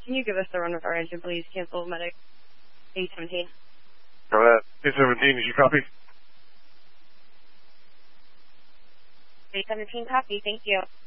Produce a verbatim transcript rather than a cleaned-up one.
Can you give us the run with our engine, please? Cancel medic A seventeen. Go ahead. A seventeen, did you copy? A seventeen, copy. Thank you.